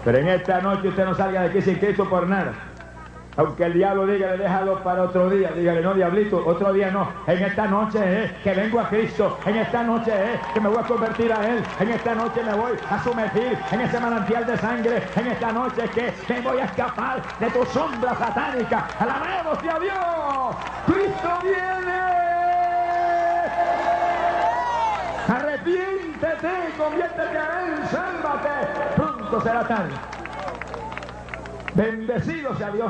Pero en esta noche usted no salga de aquí sin Cristo por nada. Aunque el diablo diga, le déjalo para otro día. Dígale, no, diablito, otro día no. En esta noche es que vengo a Cristo. En esta noche es que me voy a convertir a Él. En esta noche me voy a sumergir en ese manantial de sangre. En esta noche es que me voy a escapar de tu sombra satánica. ¡Alabemos a Dios! ¡Cristo viene! Arrepiéntete, conviértete a Él, sálvate. Pronto será tarde. Bendecido sea Dios.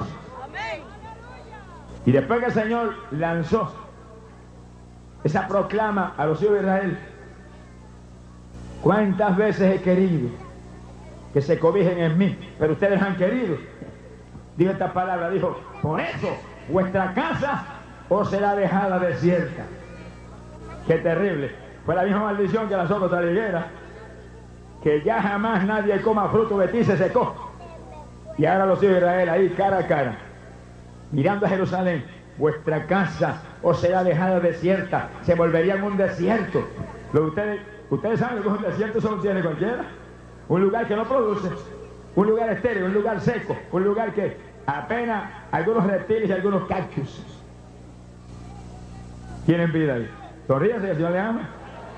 Y después que el Señor lanzó esa proclama a los hijos de Israel, ¿cuántas veces he querido que se cobijen en mí? Pero ustedes han querido. Dijo esta palabra, dijo, por eso vuestra casa os será dejada desierta. Qué terrible. Fue la misma maldición que la sopa otra higuera, que ya jamás nadie coma fruto de ti, se secó. Y ahora los hijos de Israel ahí cara a cara, mirando a Jerusalén, vuestra casa os será dejada desierta, se volvería en un desierto. Ustedes saben que un desierto solo tiene cualquiera, un lugar que no produce, un lugar estéril, un lugar seco, un lugar que apenas algunos reptiles y algunos cactus tienen vida ahí. Sonríase, el Señor le ama.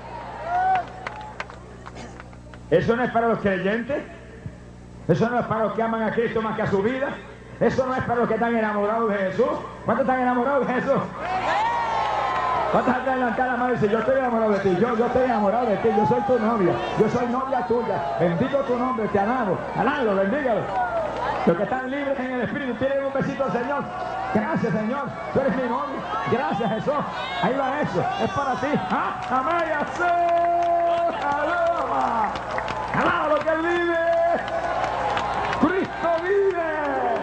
Eso no es para los creyentes, eso no es para los que aman a Cristo más que a su vida. Eso no es para los que están enamorados de Jesús. ¿Cuántos están enamorados de Jesús? ¿Cuántos han levantado la mano y dicen, yo estoy enamorado de ti, yo estoy enamorado de ti, yo soy tu novia, yo soy novia tuya, bendigo tu nombre, te alabo, alabo, bendígalo. Los que están libres en el Espíritu, tienen un besito al Señor. Gracias, Señor, tú eres mi novia. Gracias, Jesús. Ahí va eso, es para ti. ¡Ah! ¡Amaya! ¡Alaba! ¡Alaba lo que Él vive! ¡Cristo vive!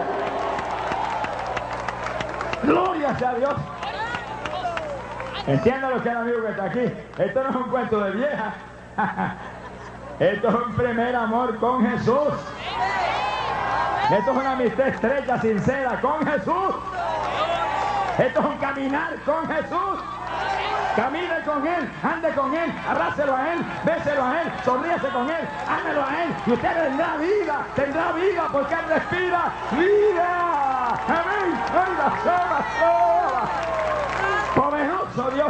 ¡Gloria sea a Dios! Entienda lo que es el amigo que está aquí. Esto no es un cuento de vieja. Esto es un primer amor con Jesús. Esto es una amistad estrecha, sincera con Jesús. Esto es un caminar con Jesús. Camine con Él, ande con Él, abrácelo a Él, béselo a Él, sonríese con Él, ámelo a Él, y usted tendrá vida, porque Él respira vida. Amén. ¡Anda, sola! Poderoso Dios.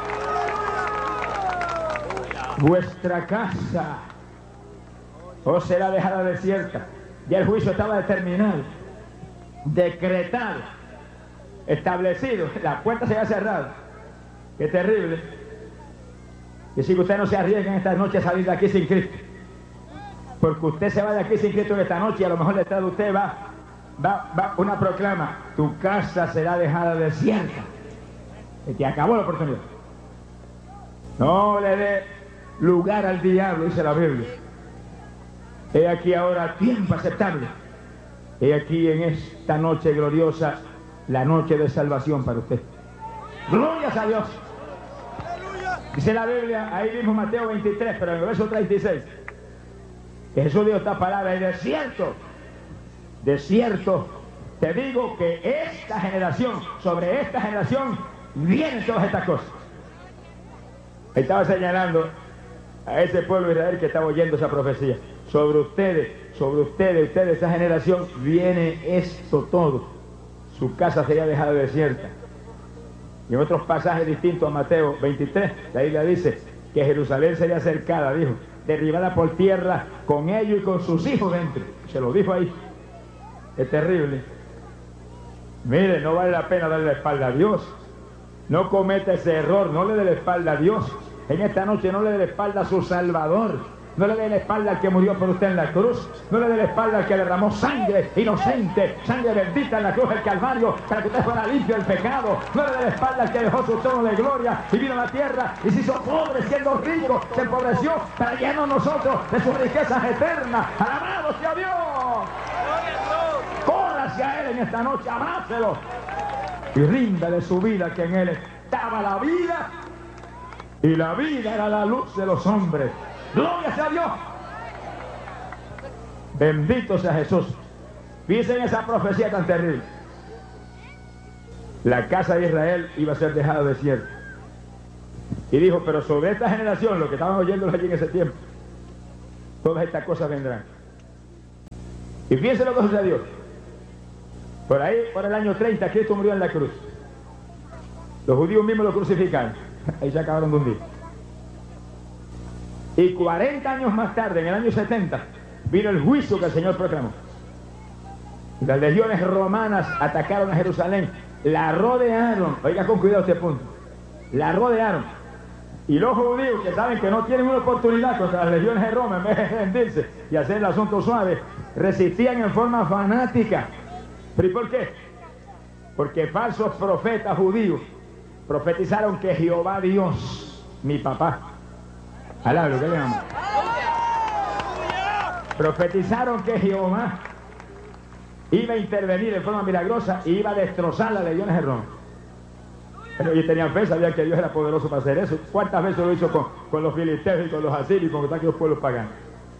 Vuestra casa os será dejada desierta. Ya el juicio estaba determinado, decretado, establecido. La puerta se había cerrado. Qué terrible. Y si usted no se arriesga en esta noche a salir de aquí sin Cristo, porque usted se va de aquí sin Cristo en esta noche y a lo mejor detrás de usted va una proclama: tu casa será dejada desierta. Se te acabó la oportunidad. No le dé lugar al diablo, dice la Biblia. He aquí ahora tiempo aceptable. He aquí en esta noche gloriosa, la noche de salvación para usted. Glorias a Dios. Dice la Biblia, ahí mismo Mateo 23, pero en el verso 36, que Jesús dijo esta palabra: y de cierto, te digo que esta generación, sobre esta generación, vienen todas estas cosas. Estaba señalando a ese pueblo de Israel que estaba oyendo esa profecía. Sobre ustedes, esa generación, viene esto todo. Su casa sería dejada desierta. Y en otros pasajes distintos a Mateo 23, la Biblia dice que Jerusalén sería cercada, dijo, derribada por tierra, con ellos y con sus hijos dentro. Se lo dijo ahí. Es terrible. Mire, no vale la pena darle la espalda a Dios. No cometa ese error, no le dé la espalda a Dios. En esta noche no le dé la espalda a su Salvador. No le dé la espalda al que murió por usted en la cruz. No le dé la espalda al que derramó sangre inocente, sangre bendita en la cruz del Calvario, para que usted fuera limpio del pecado. No le dé la espalda al que dejó su trono de gloria y vino a la tierra y se hizo pobre siendo rico, se empobreció para llenarnos nosotros de sus riquezas eternas. ¡Alabado sea Dios! Corra hacia Él en esta noche, abrácelo y ríndale su vida, que en Él estaba la vida y la vida era la luz de los hombres. ¡Gloria sea a Dios! Bendito sea Jesús. Fíjense en esa profecía tan terrible. La casa de Israel iba a ser dejada desierta. Y dijo, pero sobre esta generación, lo que estaban oyéndolo allí en ese tiempo, todas estas cosas vendrán. Y fíjense lo que sucedió. Por ahí, por el año 30, Cristo murió en la cruz. Los judíos mismos lo crucificaron. Ahí se acabaron de hundir. Y 40 años más tarde, en el año 70, vino el juicio que el Señor proclamó. Las legiones romanas atacaron a Jerusalén, la rodearon. Oiga con cuidado este punto. La rodearon. Y los judíos, que saben que no tienen una oportunidad contra las legiones de Roma, en vez de rendirse y hacer el asunto suave, resistían en forma fanática. ¿Pero y por qué? Porque falsos profetas judíos profetizaron que Jehová Dios, mi papá, alablo, ¿qué le llaman? Profetizaron que Jehová iba a intervenir en forma milagrosa y iba a destrozar las legiones de Roma. Pero ellos tenían fe, sabían que Dios era poderoso para hacer eso. ¿Cuántas veces lo hizo con los filisteos y con los asirios y con aquellos pueblos paganos?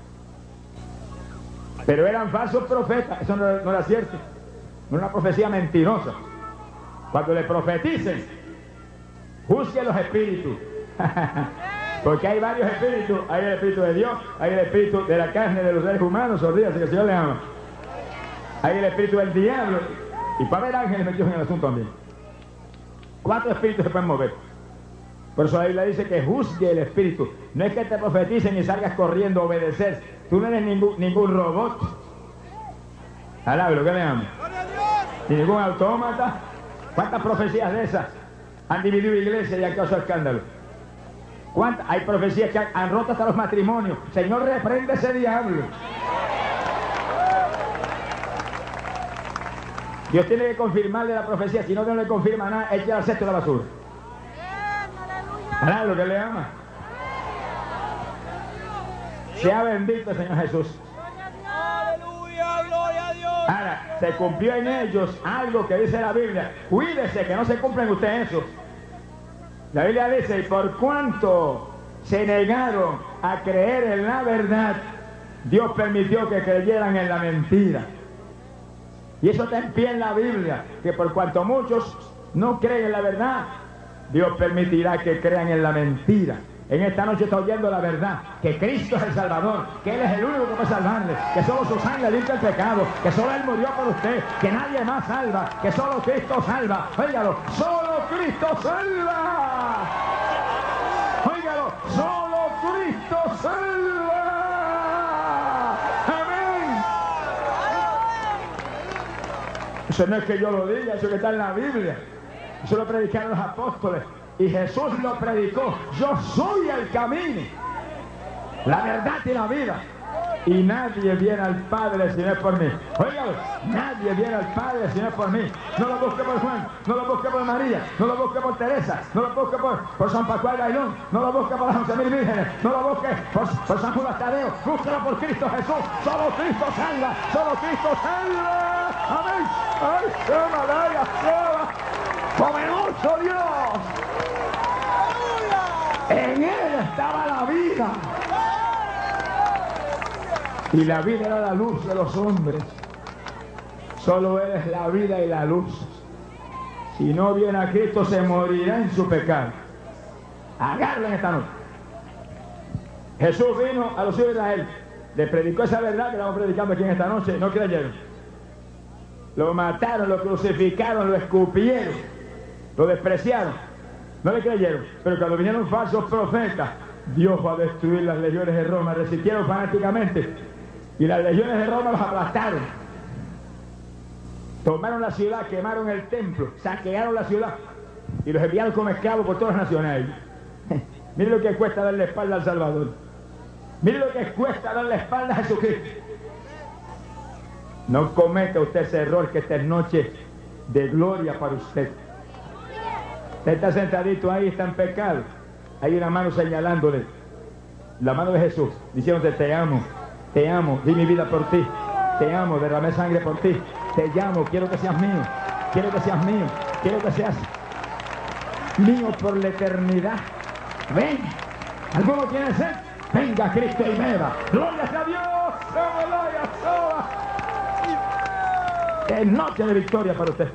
Pero eran falsos profetas, eso no era cierto. No era una profecía mentirosa. Cuando le profeticen, juzguen los espíritus. Porque hay varios espíritus. Hay el espíritu de Dios, hay el espíritu de la carne de los seres humanos, olvídate que el Señor le ama. Hay el espíritu del diablo. Y para haber ángeles metidos en el asunto también. 4 espíritus se pueden mover. Por eso la Biblia dice que juzgue el espíritu. No es que te profeticen y salgas corriendo a obedecer. Tú no eres ningún robot. Alablo, ¿qué le llaman? Ni ningún autómata. ¿Cuántas profecías de esas han dividido iglesias y han causado escándalo? ¿Cuántas? Hay profecías que han roto hasta los matrimonios. Señor, reprende ese diablo. Dios tiene que confirmarle la profecía. Si no, Dios no le confirma nada, eche al cesto de la basura. ¿Verdad lo que le ama? Sea bendito el Señor Jesús. Aleluya, gloria a Dios. Ahora, se cumplió en ellos algo que dice la Biblia. Cuídese que no se cumpla en usted eso. La Biblia dice, y por cuanto se negaron a creer en la verdad, Dios permitió que creyeran en la mentira. Y eso está en pie en la Biblia, que por cuanto muchos no creen en la verdad, Dios permitirá que crean en la mentira. En esta noche está oyendo la verdad, que Cristo es el Salvador, que Él es el único que puede salvarle, que solo su sangre limpia el pecado, que solo Él murió por usted, que nadie más salva, que solo Cristo salva. Óigalo, solo Cristo salva. Óigalo, solo Cristo salva. Amén. Eso no es que yo lo diga, eso que está en la Biblia. Eso lo predicaron los apóstoles. Y Jesús lo predicó. Yo soy el camino, la verdad y la vida. Y nadie viene al Padre si no es por mí. Óigalo, nadie viene al Padre si no es por mí. No lo busque por Juan, no lo busque por María, no lo busque por Teresa, no lo busque por San Pascual Gailón, no lo busque por las 11.000 vírgenes, no lo busque por San Judas Tadeo. Búsquelo por Cristo Jesús. Solo Cristo salva, solo Cristo salva. Amén. Ay, qué maravilla, poderoso Dios. En Él estaba la vida. Y la vida era la luz de los hombres. Solo Él es la vida y la luz. Si no viene a Cristo, se morirá en su pecado. Agárrenlo en esta noche. Jesús vino a los hijos de Israel. Les predicó esa verdad que estamos predicando aquí en esta noche. No creyeron. Lo mataron, lo crucificaron, lo escupieron, lo despreciaron. No le creyeron, pero cuando vinieron falsos profetas, Dios va a destruir las legiones de Roma. Resistieron fanáticamente y las legiones de Roma los aplastaron. Tomaron la ciudad, quemaron el templo, saquearon la ciudad y los enviaron como esclavos por todas las naciones. Mire lo que cuesta darle espalda al Salvador. Mire lo que cuesta darle espalda a Jesucristo. No cometa usted ese error, que esta es noche de gloria para usted. Usted está sentadito ahí, está en pecado. Hay una mano señalándole, la mano de Jesús, diciéndote: te amo, di mi vida por ti, te amo, derramé sangre por ti, te llamo, quiero que seas mío, quiero que seas mío, quiero que seas mío por la eternidad. Ven, ¿alguno tiene sed? Venga Cristo y beba. Gloria a Dios, gloria a Dios. Es noche de victoria para usted.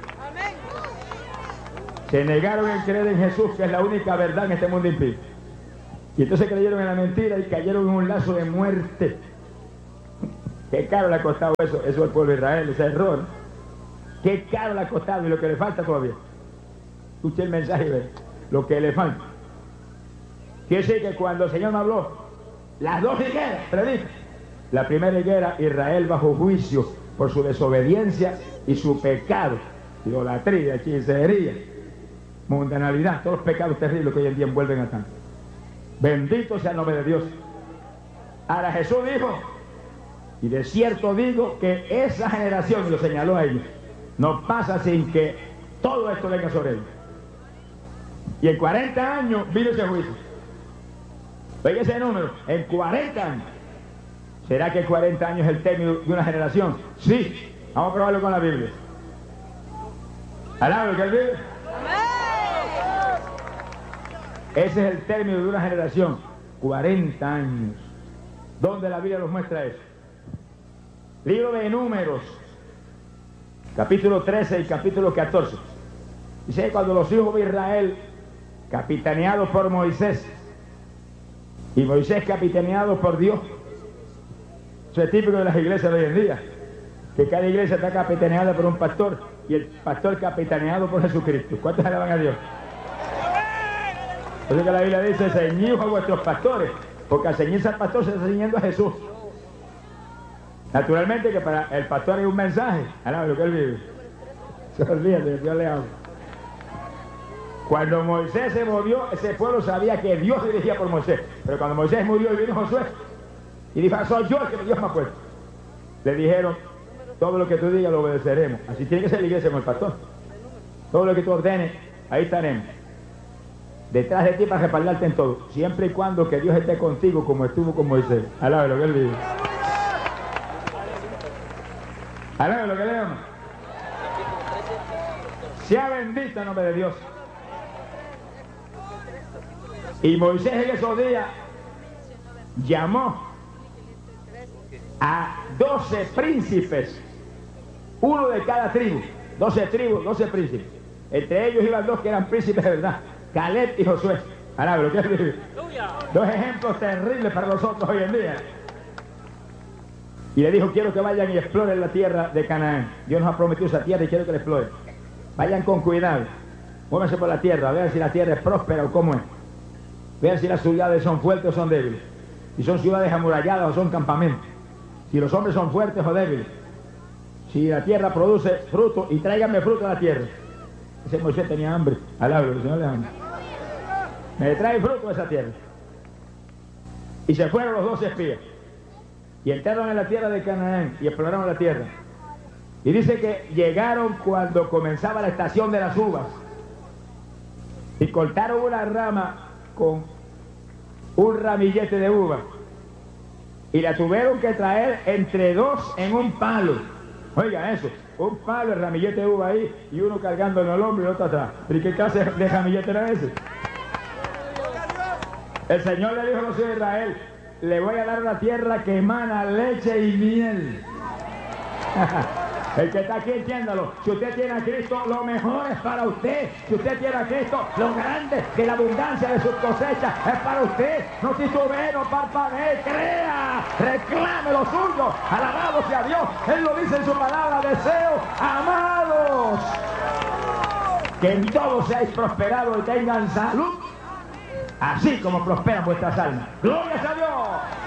Se negaron en creer en Jesús, que es la única verdad en este mundo impío. Y entonces creyeron en la mentira y cayeron en un lazo de muerte. Qué caro le ha costado eso al pueblo de Israel, ese error. Qué caro le ha costado y lo que le falta todavía. Escuche el mensaje y ve lo que le falta. Quiere decir que cuando el Señor me habló, las dos higueras, predica. La primera higuera, Israel bajo juicio por su desobediencia y su pecado, idolatría, hechicería, mundanalidad, todos los pecados terribles que hoy en día envuelven a tanto. Bendito sea el nombre de Dios. Ahora Jesús dijo, y de cierto digo que esa generación, y lo señaló a ellos, no pasa sin que todo esto venga sobre ellos. Y en 40 años vino ese juicio. Oiga ese número, en 40 años. ¿Será que 40 años es el término de una generación? Sí, vamos a probarlo con la Biblia. ¿Alaba lo que él vive? Ese es el término de una generación, 40 años. ¿Dónde la Biblia nos muestra eso? Libro de Números, capítulo 13 y capítulo 14. Dice que cuando los hijos de Israel, capitaneados por Moisés, y Moisés capitaneado por Dios, eso es típico de las iglesias de hoy en día, que cada iglesia está capitaneada por un pastor, y el pastor capitaneado por Jesucristo. ¿Cuántos alaban a Dios? Por eso que la Biblia dice, ceñidos a vuestros pastores, porque al ceñirse al pastor se está ceñiendo a Jesús. Naturalmente que para el pastor hay un mensaje, alaba lo que él vive. Se olvida de que Dios le habla. Cuando Moisés se movió, ese pueblo sabía que Dios dirigía por Moisés. Pero cuando Moisés murió y vino Josué, y dijo, soy yo el que Dios me ha puesto, le dijeron, todo lo que tú digas lo obedeceremos. Así tiene que ser la iglesia con el pastor. Todo lo que tú ordenes, ahí estaremos. Detrás de ti para respaldarte en todo. Siempre y cuando que Dios esté contigo como estuvo con Moisés. Alaba lo que él vive. Alaba lo que leemos. Sea bendito el nombre de Dios. Y Moisés en esos días llamó a 12 príncipes, uno de cada tribu, 12 tribus, 12 príncipes. Entre ellos iban dos que eran príncipes de verdad, Caleb y Josué. Alaba lo que él vive. Dos ejemplos terribles para nosotros hoy en día. Y le dijo, quiero que vayan y exploren la tierra de Canaán. Dios nos ha prometido esa tierra y quiero que la exploren. Vayan con cuidado. Muévanse por la tierra, vean si la tierra es próspera o cómo es. Vean si las ciudades son fuertes o son débiles. Si son ciudades amuralladas o son campamentos. Si los hombres son fuertes o débiles. Si la tierra produce fruto, y tráiganme fruto a la tierra. Ese Moisés tenía hambre. Alabro, el Señor le ama. Me trae fruto a esa tierra. Y se fueron los 12 espías. Y entraron en la tierra de Canaán y exploraron la tierra. Y dice que llegaron cuando comenzaba la estación de las uvas. Y cortaron una rama con un ramillete de uva. Y la tuvieron que traer entre dos en un palo. Oiga eso, un palo, el ramillete de uva ahí, y uno cargando en el hombro y otro atrás. ¿Pero qué clase de ramillete era ese? El Señor le dijo a los hijos de Israel, le voy a dar una tierra que emana leche y miel. El que está aquí, entiéndalo. Si usted tiene a Cristo, lo mejor es para usted. Si usted tiene a Cristo, lo grande de la abundancia de sus cosechas es para usted. No titubee, no parpadee, crea, reclame lo suyo. Alabado sea Dios. Él lo dice en su palabra, deseo, amados, que en todo seáis prosperados y tengan salud, así como prosperan vuestras almas. ¡Gloria a Dios!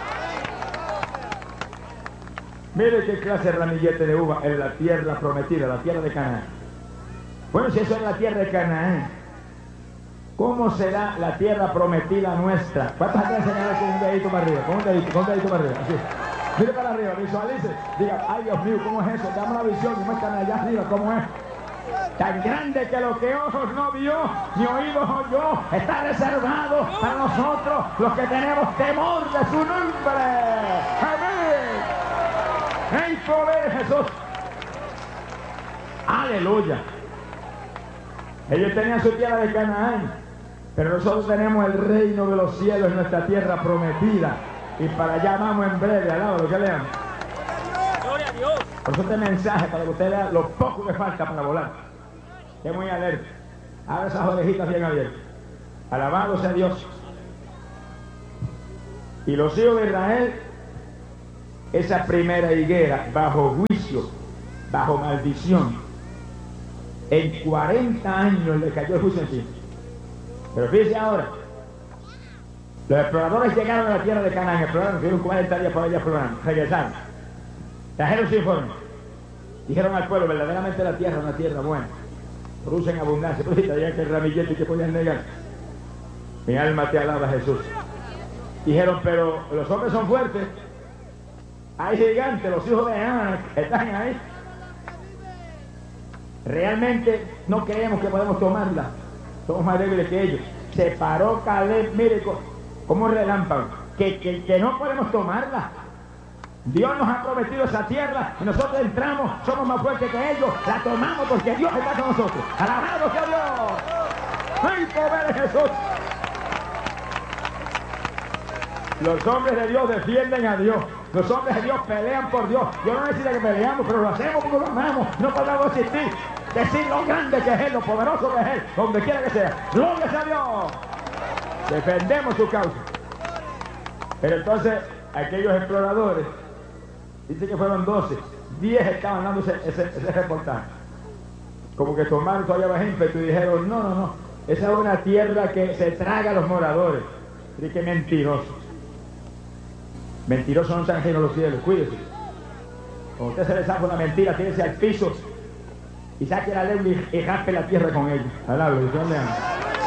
Mire qué clase de ramillete de uva en la tierra prometida, la tierra de Canaán. Bueno, si eso es la tierra de Canaán, ¿cómo será la tierra prometida nuestra? ¿Cuántas veces señalar con un dedito para arriba? Con un dedito para arriba, así. Mire para arriba, visualice. Diga, ay Dios mío, ¿cómo es eso? Dame una visión y muéstrame allá arriba, ¿cómo es? Tan grande que lo que ojos no vio, ni oídos oyó, está reservado para nosotros, los que tenemos temor de su nombre. ¡Amén! ¡En poder de Jesús! ¡Aleluya! Ellos tenían su tierra de Canaán, pero nosotros tenemos el reino de los cielos en nuestra tierra prometida. Y para allá vamos en breve, alaba lo que lean. ¡Gloria a Dios! Por eso este mensaje, para que usted vea lo poco que falta para volar. Esté muy alerta. Abra esas orejitas bien abiertas. Alabado sea Dios. Y los hijos de Israel esa primera higuera bajo juicio, bajo maldición. En 40 años le cayó el juicio encima. Pero fíjense ahora, los exploradores llegaron a la tierra de Canaán, exploraron, estuvieron 40 días por allá explorando, regresaron, trajeron su informe, dijeron al pueblo, verdaderamente la tierra es una tierra buena, produce en abundancia, pero si traían que el ramillete que podían negar. Mi alma te alaba, Jesús. Dijeron, pero los hombres son fuertes, hay gigantes, los hijos de Anak están ahí. Realmente no creemos que podemos tomarla, somos más débiles que ellos. Se paró Caleb, mire, como un relámpago, que no podemos tomarla. Dios nos ha prometido esa tierra y nosotros entramos, somos más fuertes que ellos, la tomamos porque Dios está con nosotros. ¡Alabado sea Dios! ¡Ay, poder de Jesús! Los hombres de Dios defienden a Dios. Los hombres de Dios pelean por Dios. Yo no necesito que peleamos, pero lo hacemos porque lo amamos. No podemos existir. Decir lo grande que es Él, lo poderoso que es Él, donde quiera que sea. ¡Gloria sea a Dios! Defendemos su causa. Pero entonces, aquellos exploradores, dice que fueron 12, 10 estaban dando ese reportaje. Como que tomaron todavía más ímpetu y dijeron, no, esa es una tierra que se traga a los moradores. Dice que mentiroso. Mentirosos no están ajenos a los cielos, cuídese. Cuando usted se le saca una mentira, tírese al piso y saque la lengua y raspe la tierra con ella. Alablo, Dios le ama.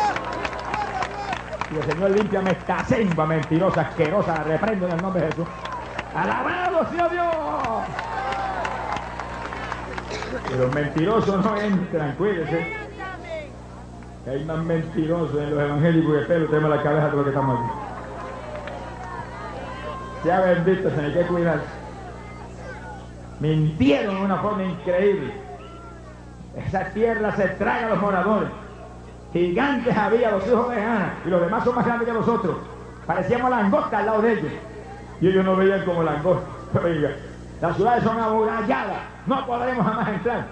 Y el Señor limpia esta sengua mentirosa, asquerosa, la reprendo en el nombre de Jesús. ¡Alabado sea Dios! Que los mentirosos no entran, cuídese. Hay más mentirosos en los evangélicos que pelo, tenemos la cabeza de lo que estamos aquí. Sea bendito, se me hay que cuidar. Mintieron de una forma increíble. Esa tierra se traga a los moradores. Gigantes había, los hijos de Ana, y los demás son más grandes que nosotros. Parecíamos langostas al lado de ellos. Y ellos no veían como langostas. Oiga, las ciudades son amuralladas, no podremos jamás entrar.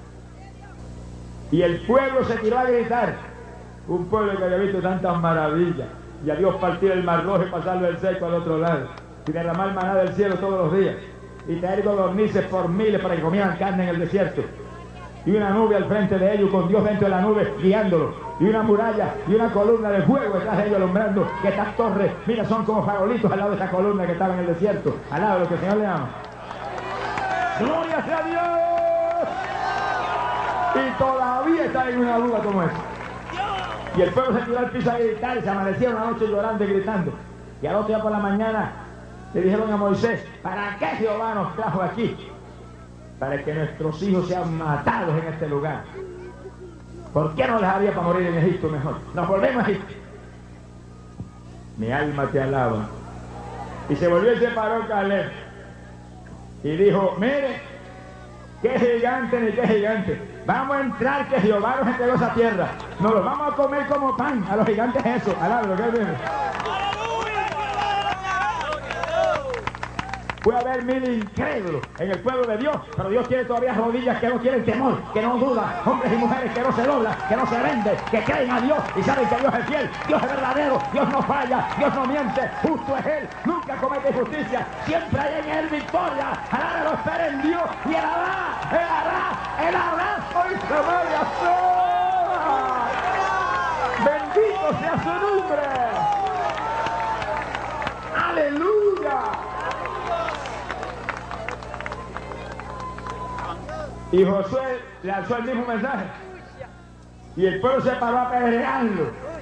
Y el pueblo se tiró a gritar. Un pueblo que había visto tantas maravillas. Y a Dios partir el mar rojo y pasarlo del seco al otro lado. Y derramar maná del cielo todos los días. Y traer codornices por miles para que comieran carne en el desierto. Y una nube al frente de ellos, con Dios dentro de la nube guiándolos. Y una muralla y una columna de fuego detrás de ellos alumbrando. Que estas torres, mira, son como farolitos al lado de esa columna que estaba en el desierto. Al lado de lo que el Señor le ama. ¡Gloria sea Dios! Y todavía está en una duda como esa. Y el pueblo se tiró al piso a gritar y se amanecieron una noche llorando y gritando. Y al otro día por la mañana le dijeron a Moisés, ¿para qué Jehová nos trajo aquí? Para que nuestros hijos sean matados en este lugar. ¿Por qué no les había para morir en Egipto mejor? Nos volvemos a Egipto. Mi alma te alaba. Y se volvió y se paró Caleb. Y dijo, mire, qué gigante ni qué gigante. Vamos a entrar, que Jehová nos entregó esa tierra. Nos los vamos a comer como pan. A los gigantes eso. Alablo, ¿qué es? Puede haber mil incrédulos en el pueblo de Dios, pero Dios tiene todavía rodillas que no tienen temor, que no dudan, hombres y mujeres que no se doblan, que no se venden, que creen a Dios y saben que Dios es fiel, Dios es verdadero, Dios no falla, Dios no miente, justo es Él, nunca comete injusticia, siempre hay en Él victoria. Alábalo, espera en Dios y Él hará, hoy se vuelve a hacer. Bendito sea su nombre. Aleluya. Y Josué le alzó el mismo mensaje. Y el pueblo se paró a apedrearlo.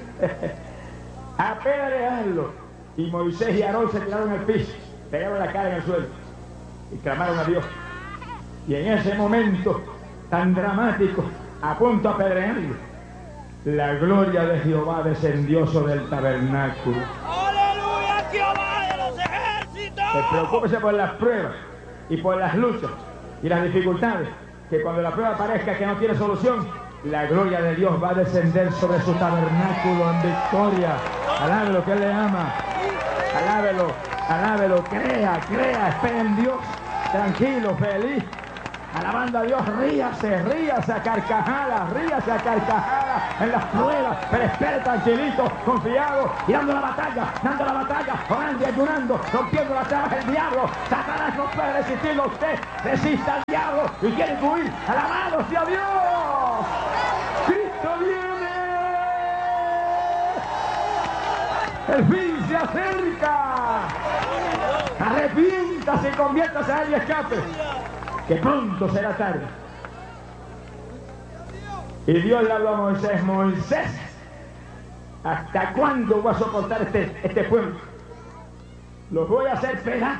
A apedrearlo. Y Moisés y Aarón se tiraron al piso, pegaron la cara en el suelo y clamaron a Dios. Y en ese momento tan dramático, a punto de apedrearlo, la gloria de Jehová descendió sobre el tabernáculo. ¡Aleluya, Jehová de los ejércitos! Preocúpese por las pruebas y por las luchas y las dificultades, que cuando la prueba parezca que no tiene solución, la gloria de Dios va a descender sobre su tabernáculo en victoria. Alábelo, que Él le ama. Alábelo, crea, espera en Dios, tranquilo, feliz. alabando a Dios, ríase, ríase a carcajadas en las pruebas, pero espere tranquilito, confiado, y dando la batalla, orando y ayunando, rompiendo las trabas del diablo. Satanás no puede resistirlo a usted, resista al diablo y quiere huir. Alabado sea Dios. Cristo viene. El fin se acerca. Arrepiéntase y conviértase a él y escape, que pronto será tarde. Y Dios le habló a Moisés: Moisés, ¿hasta cuándo voy a soportar este pueblo? Los voy a hacer pedazos.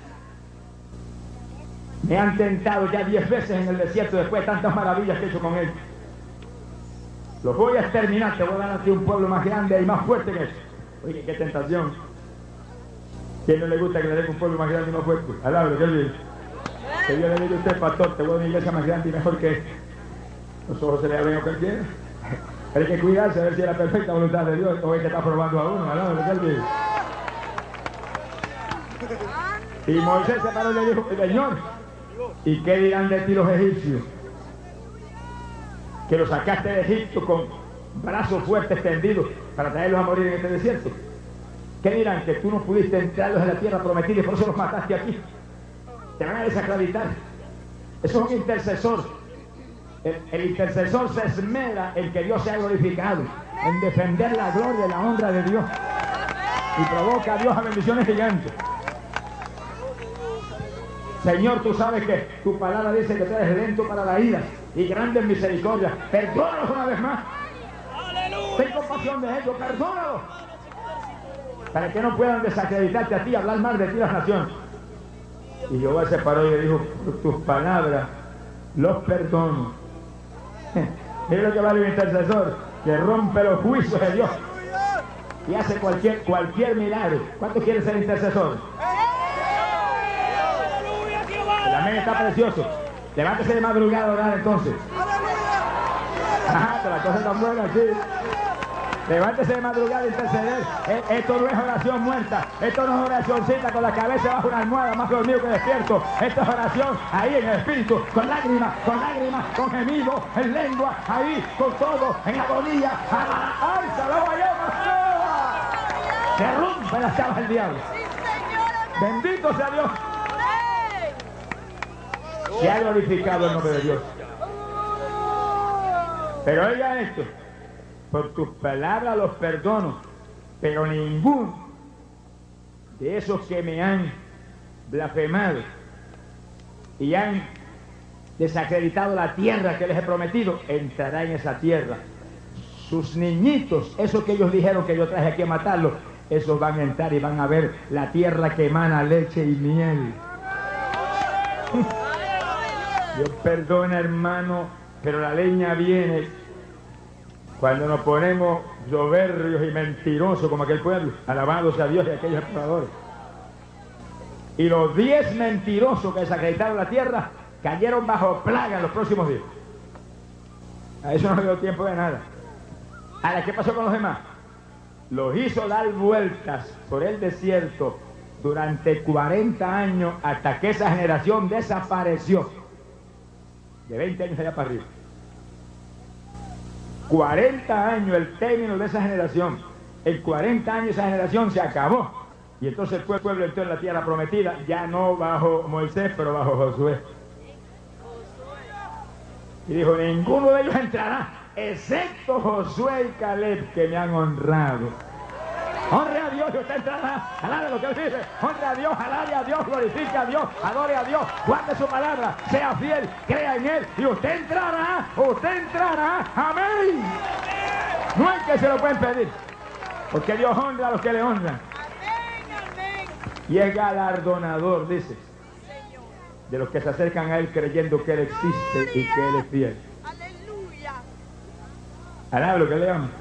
Me han tentado ya 10 veces en el desierto después de tantas maravillas que he hecho con ellos. Los voy a exterminar, te voy a dar a ti un pueblo más grande y más fuerte que eso. Oye, qué tentación. ¿Quién no le gusta que le den un pueblo más grande y más fuerte? Alábalo, que Dios le diga a usted, pastor, te voy a una iglesia más grande y mejor que esta. Los ojos se le abren a cualquiera. Hay que cuidarse a ver si es la perfecta voluntad de Dios o es que está probando a uno. Alábalo, que Dios. Y Moisés se paró y le dijo: Señor, ¿y qué dirán de ti los egipcios? Que los sacaste de Egipto con brazos fuertes tendidos para traerlos a morir en este desierto. ¿Qué dirán? Que tú no pudiste entrarlos en la tierra prometida y por eso los mataste aquí. Te van a desacreditar. Eso es un intercesor. El intercesor se esmera en que Dios sea glorificado, en defender la gloria y la honra de Dios, y provoca a Dios a bendiciones gigantes. Señor, tú sabes que tu palabra dice que tú eres lento para la ira y grande en misericordia. Perdónalos una vez más. Ten compasión de ellos, perdónalos, para que no puedan desacreditarte a ti, hablar mal de ti las naciones. Y Jehová se paró y le dijo: por tus palabras los perdono. Mira lo que vale un intercesor, que rompe los juicios de Dios y hace cualquier milagro. ¿Cuántos quieren ser intercesores? El amén está precioso. Levántese de madrugada a orar entonces. Ajá, la cosa está buena aquí. Levántese de madrugada a interceder. Esto no es oración muerta. Esto no es oracióncita con la cabeza bajo una almohada, más dormido que despierto. Esto es oración ahí en el espíritu, con lágrimas, con gemidos, en lengua, ahí, con todo, en agonía. ¡Alza la guayama! Se rompen las chavas del diablo. Bendito sea Dios. Se ha glorificado el nombre de Dios. Pero oigan esto: por tus palabras los perdono, pero ninguno de esos que me han blasfemado y han desacreditado la tierra que les he prometido entrará en esa tierra. Sus niñitos, esos que ellos dijeron que yo traje aquí a matarlos, esos van a entrar y van a ver la tierra que emana leche y miel. Dios perdona, hermano, pero la leña viene cuando nos ponemos soberbios y mentirosos como aquel pueblo. Alabado sea Dios y aquellos exploradores. Y los 10 mentirosos que desacreditaron la tierra cayeron bajo plaga en los próximos días. A eso no le dio tiempo de nada. Ahora, ¿qué pasó con los demás? Los hizo dar vueltas por el desierto durante 40 años hasta que esa generación desapareció. De 20 años allá para arriba. 40 años el término de esa generación. En 40 años esa generación se acabó. Y entonces el pueblo entró en la tierra prometida, ya no bajo Moisés, pero bajo Josué. Y dijo: ninguno de ellos entrará, excepto Josué y Caleb, que me han honrado. Honre a Dios y usted entrará. Alabe lo que él dice. Honre a Dios, alabe a Dios, glorifique a Dios, adore a Dios, guarde su palabra, sea fiel, crea en él y usted entrará. Amén. No es que se lo pueden pedir, porque Dios honra a los que le honran. Y es galardonador, dice, de los que se acercan a él creyendo que él existe y que él es fiel. Alabe lo que le amo.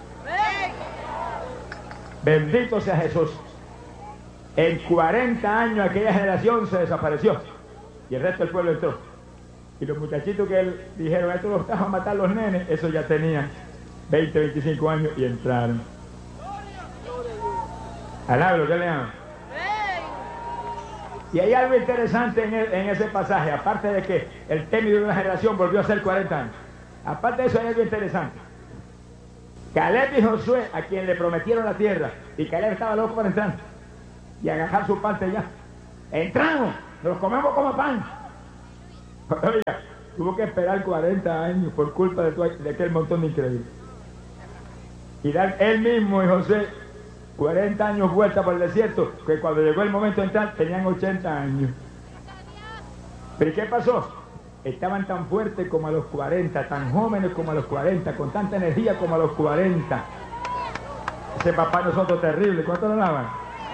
Bendito sea Jesús. En 40 años aquella generación se desapareció y el resto del pueblo entró. Y los muchachitos que él dijeron: esto los trajo a matar los nenes, eso ya tenían 20, 25 años y entraron. Alablo, ¿qué le llaman? Y hay algo interesante en ese pasaje, aparte de que el término de una generación volvió a ser 40 años. Aparte de eso hay algo interesante. Caleb y Josué, a quien le prometieron la tierra, y Caleb estaba loco para entrar y agajar su parte ya. Entramos, nos los comemos como pan. Oiga, tuvo que esperar 40 años por culpa de aquel montón de increíbles. Y dar él mismo y José 40 años vuelta por el desierto, que cuando llegó el momento de entrar tenían 80 años. ¿Pero y qué pasó? Estaban tan fuertes como a los 40, tan jóvenes como a los 40, con tanta energía como a los 40. Ese papá de nosotros terrible, ¿cuánto lo alaban?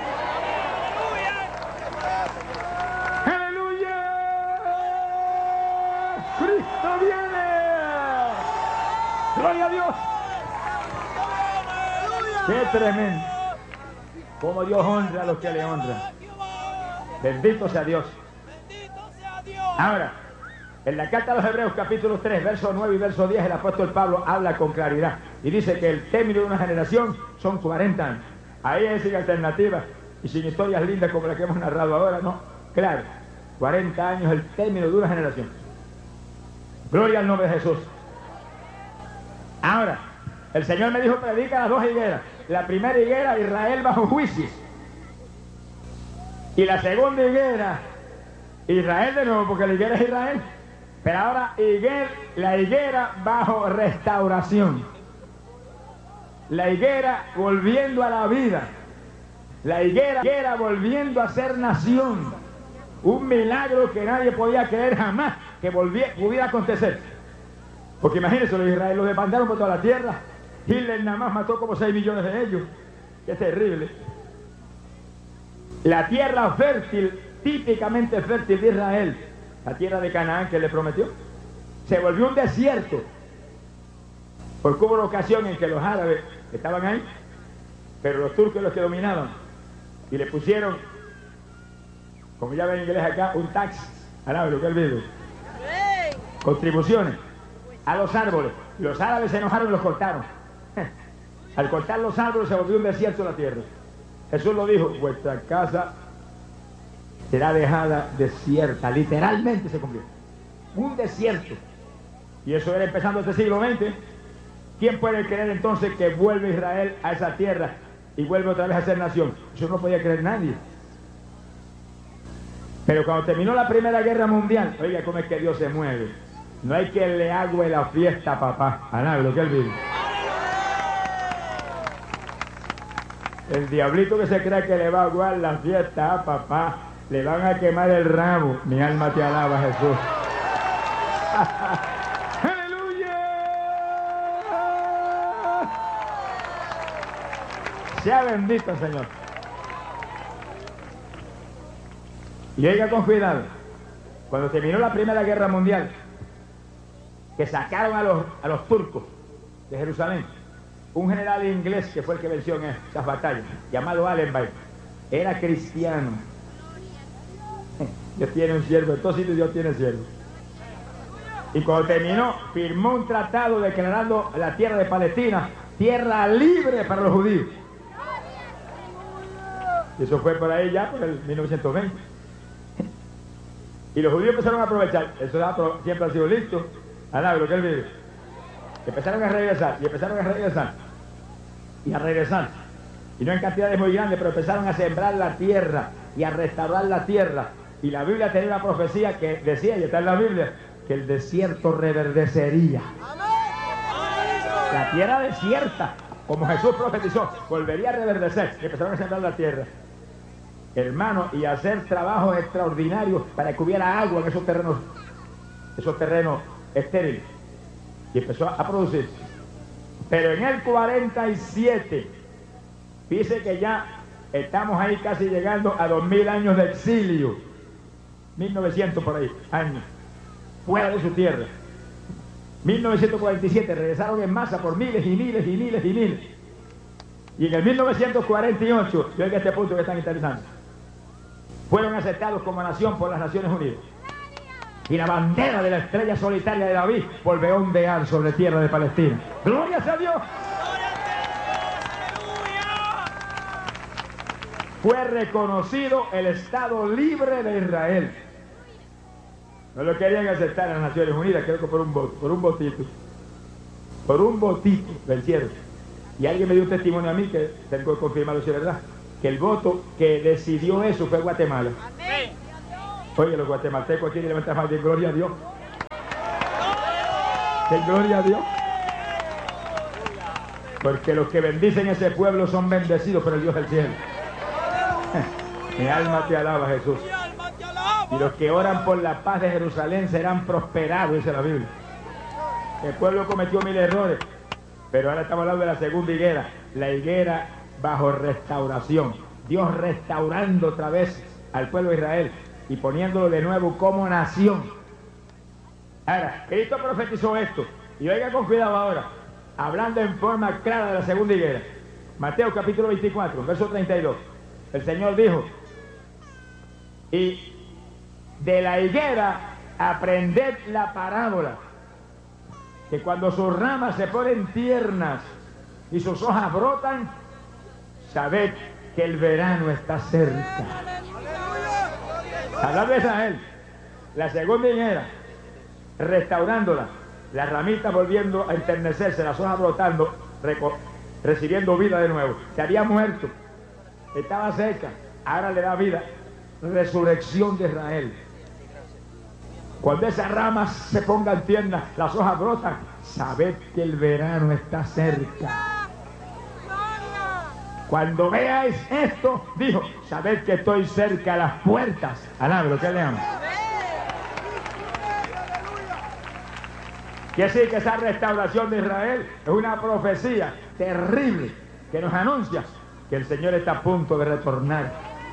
¡Aleluya! ¡Cristo viene! ¡Gloria a Dios! ¡Qué tremendo! Como Dios honra a los que le honran. Bendito sea Dios. Ahora, en la carta a los Hebreos, capítulo 3, verso 9 y verso 10, el apóstol Pablo habla con claridad y dice que el término de una generación son 40 años. Ahí es sin alternativa y sin historias lindas como las que hemos narrado ahora, no. Claro, 40 años el término de una generación. Gloria al nombre de Jesús. Ahora, el Señor me dijo, predica las dos higueras. La primera higuera, Israel bajo juicios. Y la segunda higuera, Israel de nuevo, porque la higuera es Israel. Pero ahora la higuera bajo restauración. La higuera volviendo a la vida. La higuera volviendo a ser nación. Un milagro que nadie podía creer jamás que pudiera acontecer. Porque imagínense, los israelíes los demandaron por toda la tierra. Hitler nada más mató como 6 millones de ellos. Qué terrible. La tierra fértil, típicamente fértil de Israel, la tierra de Canaán que le prometió, se volvió un desierto. Porque hubo una ocasión en que los árabes estaban ahí, pero los turcos los que dominaban, y le pusieron, como ya ven en inglés acá, un tax al árbol, lo que él vive, contribuciones a los árboles. Los árabes se enojaron y los cortaron. Al cortar los árboles se volvió un desierto la tierra. Jesús lo dijo, vuestra casa será dejada desierta. Literalmente se cumplió. Un desierto. Y eso era empezando este siglo XX. ¿Quién puede creer entonces que vuelve Israel a esa tierra y vuelve otra vez a ser nación? Eso no podía creer nadie. Pero cuando terminó la Primera Guerra Mundial, oiga, cómo es que Dios se mueve. No hay que le agüe la fiesta a papá. A nada, lo que él vive. El diablito que se cree que le va a aguar la fiesta a papá, le van a quemar el rabo. Mi alma te alaba, Jesús. ¡Aleluya! Sea bendito, Señor. Y oiga con cuidado. Cuando terminó la Primera Guerra Mundial, que sacaron a los turcos de Jerusalén, un general inglés que fue el que venció en esas batallas, llamado Allenby, era cristiano. Dios tiene un siervo, en todos sitios Dios tiene siervo. Y cuando terminó, firmó un tratado declarando la tierra de Palestina tierra libre para los judíos. Y eso fue por ahí ya, por el 1920. Y los judíos empezaron a aprovechar, eso siempre ha sido listo, a lo que él vive. Empezaron a regresar, y empezaron a regresar, y a regresar. Y no en cantidades muy grandes, pero empezaron a sembrar la tierra, y a restaurar la tierra. Y la Biblia tenía una profecía que decía, y está en la Biblia, que el desierto reverdecería. La tierra desierta, como Jesús profetizó, volvería a reverdecer. Y empezaron a sembrar la tierra, hermano, y a hacer trabajos extraordinarios para que hubiera agua en esos terrenos estériles. Y empezó a producir. Pero en el 47, dice que ya estamos ahí casi llegando a 2000 años de exilio. 1900 por ahí, años, fuera de su tierra. 1947 regresaron en masa por miles y miles y miles y miles. Y en el 1948, yo en este punto que están interesando, fueron aceptados como nación por las Naciones Unidas. Y la bandera de la estrella solitaria de David volvió a ondear sobre tierra de Palestina. ¡Gloria a Dios! fue reconocido el Estado libre de Israel. No lo querían aceptar en las Naciones Unidas, creo que por un voto, por un votito. Por un votito vencieron. Y alguien me dio un testimonio a mí que tengo que confirmarlo si es verdad, que el voto que decidió eso fue Guatemala. Amén. Oye, los guatemaltecos aquí levantan más de gloria a Dios. De gloria a Dios. Porque los que bendicen ese pueblo son bendecidos por el Dios del cielo. Mi alma te alaba, Jesús. Mi alma te alaba. Y los que oran por la paz de Jerusalén serán prosperados, dice la Biblia. El pueblo cometió 1000 errores, pero ahora estamos hablando de la segunda higuera, la higuera bajo restauración. Dios restaurando otra vez al pueblo de Israel y poniéndolo de nuevo como nación. Ahora, Cristo profetizó esto, y oiga con cuidado ahora, hablando en forma clara de la segunda higuera. Mateo capítulo 24, verso 32. El Señor dijo, y de la higuera aprended la parábola, que cuando sus ramas se ponen tiernas y sus hojas brotan, sabed que el verano está cerca. Hablando de Israel, la segunda higuera, restaurándola, las ramitas volviendo a enternecerse, las hojas brotando, recibiendo vida de nuevo. Se había muerto, estaba seca, ahora le da vida. Resurrección de Israel. Cuando esas ramas se pongan tiernas, las hojas brotan, sabed que el verano está cerca. Cuando veáis esto, dijo, sabed que estoy cerca a las puertas. Alabe lo que le amo. Quiere decir que esa restauración de Israel es una profecía terrible que nos anuncia que el Señor está a punto de retornar.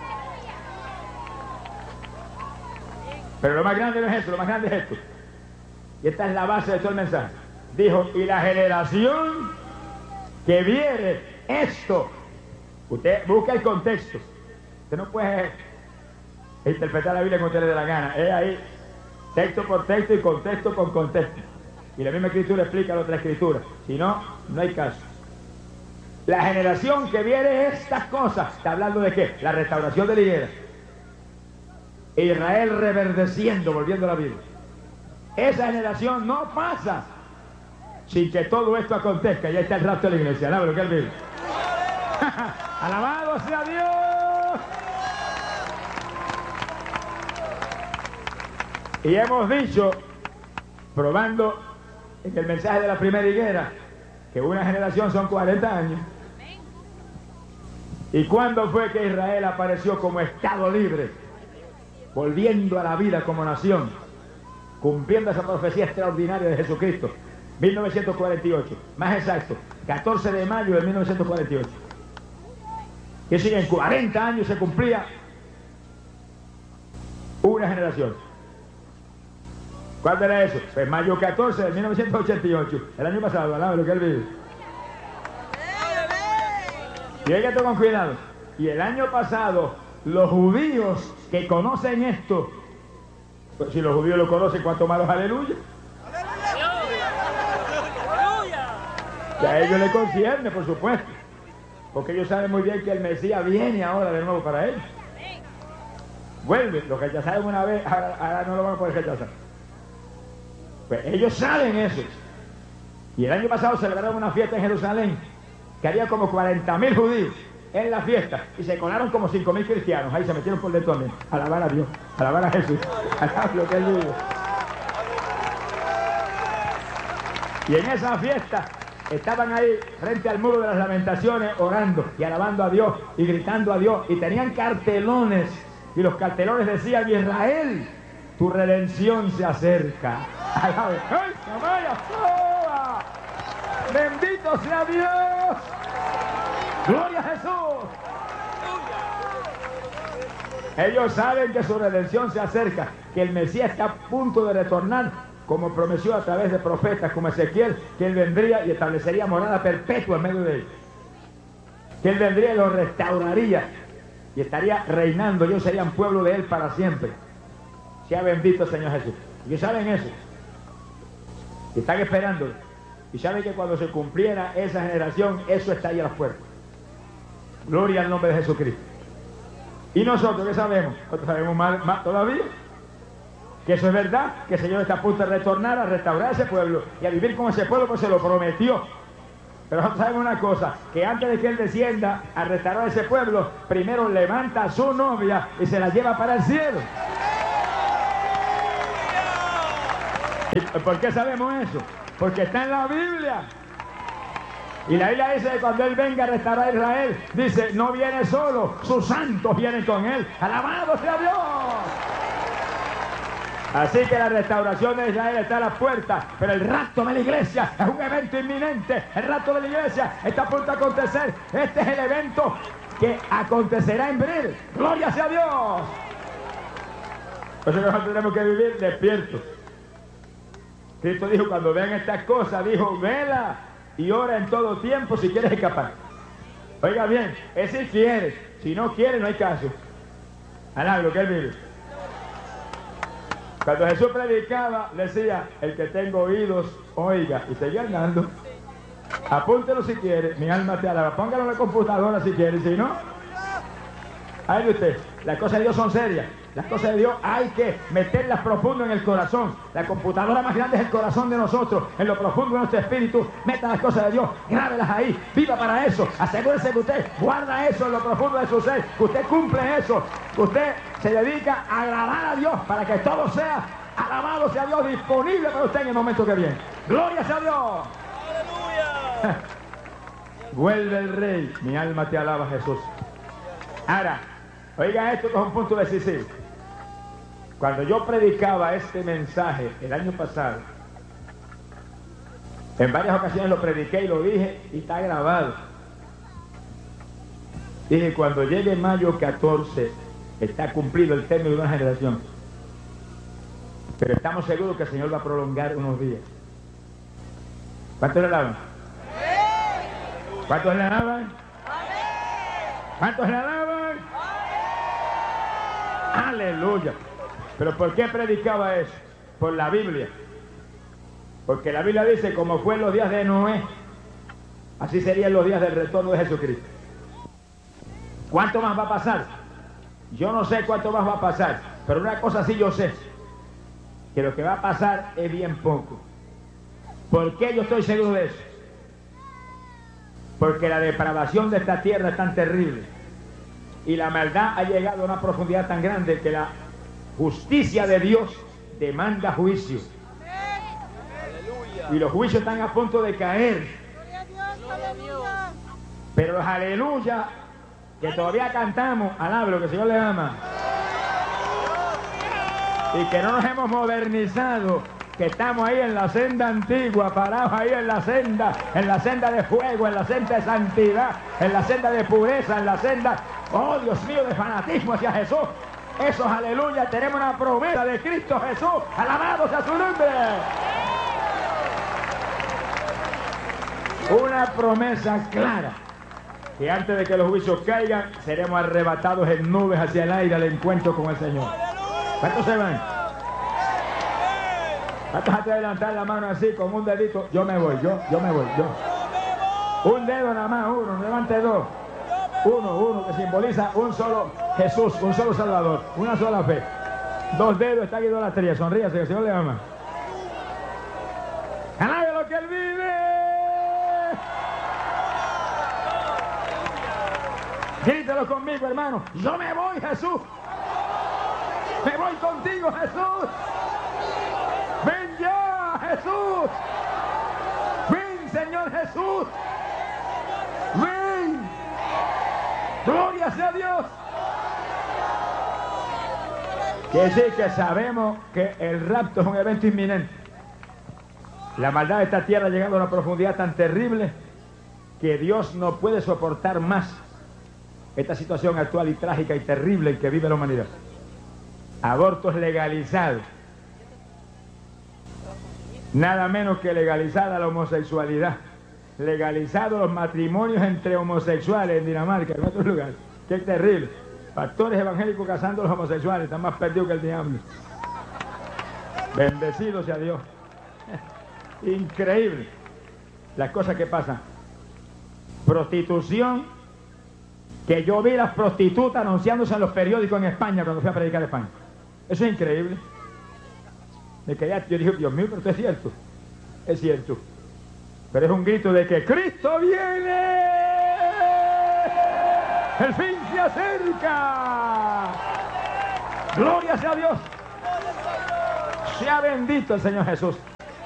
Pero lo más grande no es esto, lo más grande es esto. Y esta es la base de todo el mensaje. Dijo, y la generación que viere esto. Usted busca el contexto. Usted no puede interpretar la Biblia como usted le dé la gana. Es ahí, texto por texto y contexto con contexto. Y la misma escritura explica la otra escritura. Si no, no hay caso. La generación que viere estas cosas, ¿está hablando de qué? La restauración de la higuera. Israel reverdeciendo, volviendo a la vida. Esa generación no pasa sin que todo esto acontezca. Y ahí está el rapto de la iglesia. Alaba lo que él vive. Alabado sea Dios. Y hemos dicho, probando en el mensaje de la primera higuera, que una generación son 40 años. ¿Y cuándo fue que Israel apareció como Estado libre? Volviendo a la vida como nación, cumpliendo esa profecía extraordinaria de Jesucristo. 1948, más exacto, 14 de mayo de 1948. Que si en 40 años se cumplía una generación. ¿Cuándo era eso? Pues mayo 14 de 1988, el año pasado, alaba lo que él vive. Y oiga esto con cuidado. Y el año pasado, los judíos que conocen esto, pues si los judíos lo conocen, ¿cuánto más los aleluya? Que a ellos les concierne, por supuesto, porque ellos saben muy bien que el Mesías viene ahora de nuevo para ellos. Vuelve, lo rechazaron una vez, ahora no lo van a poder rechazar. Pues ellos saben eso. Y el año pasado celebraron una fiesta en Jerusalén, que había como 40.000 judíos en la fiesta, y se colaron como 5.000 cristianos, ahí se metieron por dentro también. Alabar a Dios, alabar a Jesús, alabar lo que él vive. Y en esa fiesta estaban ahí frente al muro de las lamentaciones orando y alabando a Dios y gritando a Dios, y tenían cartelones, y los cartelones decían: Israel, tu redención se acerca. Alabe. ¡Ay, Samaya! ¡Oh! ¡Bendito sea Dios! ¡Gloria a Jesús! Ellos saben que su redención se acerca, que el Mesías está a punto de retornar, como prometió a través de profetas como Ezequiel, que él vendría y establecería morada perpetua en medio de ellos. Que él vendría y los restauraría y estaría reinando. Ellos serían pueblo de él para siempre. Sea bendito el Señor Jesús. Ellos saben eso. Y están esperando. Y saben que cuando se cumpliera esa generación, eso está ahí a las puertas. Gloria al nombre de Jesucristo. ¿Y nosotros qué sabemos? Nosotros sabemos más todavía. Que eso es verdad, que el Señor está a punto de retornar a restaurar ese pueblo y a vivir con ese pueblo, pues se lo prometió. Pero nosotros sabemos una cosa, que antes de que Él descienda a restaurar ese pueblo, primero levanta a su novia y se la lleva para el cielo. ¿Y por qué sabemos eso? Porque está en la Biblia. Y la Biblia dice que cuando Él venga a restaurar a Israel, dice, no viene solo, sus santos vienen con Él. ¡Alabado sea Dios! Así que la restauración de Israel está a las puertas, pero el rapto de la iglesia es un evento inminente. El rapto de la iglesia está a punto de acontecer. Este es el evento que acontecerá en breve. ¡Gloria sea Dios! Por eso nosotros tenemos que vivir despiertos. Cristo dijo, cuando vean estas cosas, dijo, vela y ora en todo tiempo si quieres escapar. Oiga bien, es si quieres. Si no quieres, no hay caso. Alá, lo que Él vive. Cuando Jesús predicaba, decía, el que tenga oídos, oiga. Y seguía andando. Apúntelo si quiere, mi alma te alaba. Póngalo en la computadora si quiere, si no. Ahí usted, las cosas de Dios son serias. Las cosas de Dios hay que meterlas profundo en el corazón. La computadora más grande es el corazón de nosotros. En lo profundo de nuestro espíritu, meta las cosas de Dios, grábelas ahí, viva para eso. Asegúrese que usted guarda eso en lo profundo de su ser, que usted cumple eso, que usted se dedica a agradar a Dios para que todo sea, alabado sea Dios, disponible para usted en el momento que viene. ¡Gloria sea Dios! ¡Aleluya! Vuelve el Rey, mi alma te alaba, Jesús. Ahora, oiga esto que es un punto decisivo. Cuando yo predicaba este mensaje el año pasado, en varias ocasiones lo prediqué y lo dije y está grabado. Dije, cuando llegue mayo 14, está cumplido el término de una generación. Pero estamos seguros que el Señor va a prolongar unos días. ¿Cuántos le alaban? ¿Cuántos le alaban? ¿Cuántos le alaban? ¡Aleluya! ¿Pero por qué predicaba eso? Por la Biblia. Porque la Biblia dice, como fue en los días de Noé, así serían los días del retorno de Jesucristo. ¿Cuánto más va a pasar? Yo no sé cuánto más va a pasar, pero una cosa sí yo sé, que lo que va a pasar es bien poco. ¿Por qué yo estoy seguro de eso? Porque la depravación de esta tierra es tan terrible y la maldad ha llegado a una profundidad tan grande que la justicia de Dios demanda juicio. Y los juicios están a punto de caer. Pero los aleluya que todavía cantamos, alaba lo que el Señor le ama. Y que no nos hemos modernizado, que estamos ahí en la senda antigua, parados ahí en la senda de fuego, en la senda de santidad, en la senda de pureza, en la senda, oh Dios mío, de fanatismo hacia Jesús. Esos aleluya, tenemos una promesa de Cristo Jesús, alabado sea su nombre. Una promesa clara, que antes de que los juicios caigan, seremos arrebatados en nubes hacia el aire al encuentro con el Señor. ¿Cuántos se van? ¿Cuántos antes de levantar la mano así con un dedito? Yo me voy, yo me voy, yo. Un dedo nada más, uno, levante dos. Uno, que simboliza un solo Jesús, un solo Salvador, una sola fe. Dos dedos, está aquí idolatría, sonríase que el Señor le ama. ¡Alabe lo que Él vive! Grítelo conmigo, hermano. Yo me voy, Jesús. Me voy contigo, Jesús. Ven ya, Jesús. Ven, Señor Jesús. Ven. Gloria sea Dios. Quiere decir que sabemos que el rapto es un evento inminente. La maldad de esta tierra ha llegado a una profundidad tan terrible que Dios no puede soportar más esta situación actual y trágica y terrible en que vive la humanidad. Abortos legalizados. Nada menos que legalizada la homosexualidad. Legalizados los matrimonios entre homosexuales en Dinamarca, en otros lugares. Qué terrible. Pastores evangélicos casando a los homosexuales, están más perdidos que el diablo. Bendecido sea Dios. Increíble las cosas que pasan. Prostitución que yo vi las prostitutas anunciándose en los periódicos en España cuando fui a predicar a España. Eso es increíble. Yo dije, Dios mío, pero esto es cierto. Es cierto. Pero es un grito de que Cristo viene. El fin se acerca. Gloria sea a Dios. Sea bendito el Señor Jesús.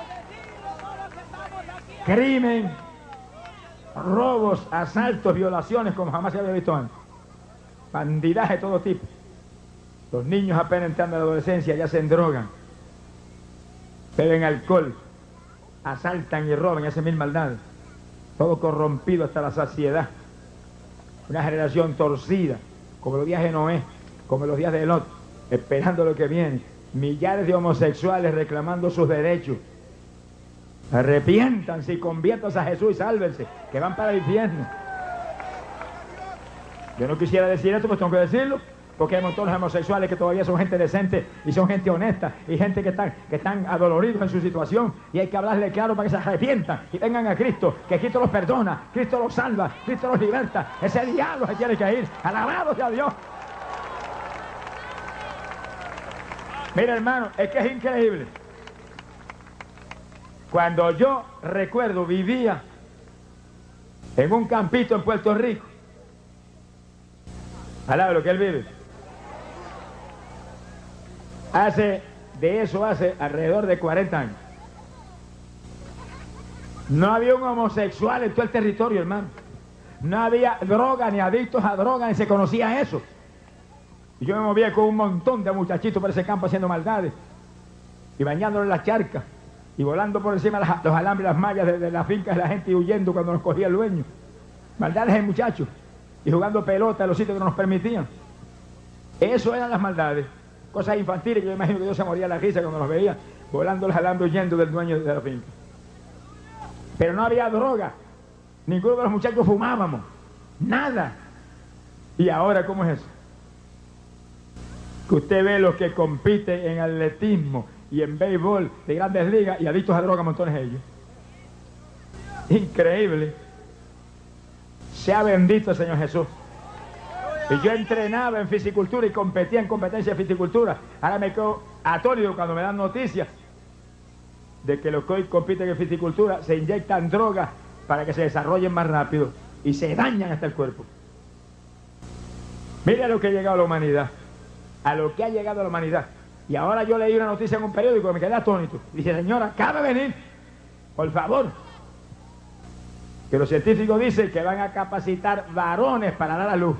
Crimen, robos, asaltos, violaciones como jamás se había visto antes. Bandidaje de todo tipo. Los niños apenas entrando a la adolescencia ya se endrogan, beben alcohol, asaltan y roban y hacen mil maldades. Todo corrompido hasta la saciedad. Una generación torcida, como los días de Noé, como los días de Lot, esperando lo que viene. Millares de homosexuales reclamando sus derechos. Arrepiéntanse y conviértanse a Jesús y sálvense, que van para el infierno. Yo no quisiera decir esto, pues tengo que decirlo, porque hay montones de homosexuales que todavía son gente decente y son gente honesta y gente que están adoloridos en su situación, y hay que hablarle claro para que se arrepientan y vengan a Cristo, que Cristo los perdona, Cristo los salva, Cristo los liberta. Ese diablo se tiene que ir. Alabado sea Dios. Mira, hermano, es que es increíble. Cuando yo recuerdo, vivía en un campito en Puerto Rico, al lado de lo que él vive. Hace alrededor de 40 años. No había un homosexual en todo el territorio, hermano. No había droga, ni adictos a droga, ni se conocía eso. Y yo me movía con un montón de muchachitos por ese campo haciendo maldades y bañándolos en las charcas y volando por encima de los alambres y las mallas de las fincas de la gente y huyendo cuando nos cogía el dueño. Maldades de muchachos y jugando pelota en los sitios que no nos permitían. Eso eran las maldades, cosas infantiles que yo imagino que Dios se moría de la risa cuando los veía volando los alambres huyendo del dueño de la finca. Pero no había droga, ninguno de los muchachos fumábamos, nada. ¿Y ahora cómo es eso? Que usted ve los que compiten en atletismo y en béisbol de grandes ligas y adictos a droga, montones de ellos. Increíble. Sea bendito el Señor Jesús. Y yo entrenaba en fisicultura y competía en competencia de fisicultura. Ahora me quedo atónito cuando me dan noticias de que los que hoy compiten en fisicultura se inyectan drogas para que se desarrollen más rápido y se dañan hasta el cuerpo. Mira lo que ha llegado a la humanidad. A lo que ha llegado a la humanidad. Y ahora yo leí una noticia en un periódico que me quedé atónito. Dice, señora, acaba de venir, por favor, que los científicos dicen que van a capacitar varones para dar a luz.